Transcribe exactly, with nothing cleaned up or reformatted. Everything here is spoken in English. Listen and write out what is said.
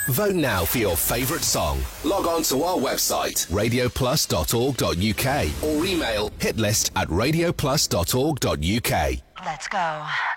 Vote now for your favourite song. Log on to our website, radio plus dot org dot U K, or email hitlist at radio plus dot org dot U K. Let's go.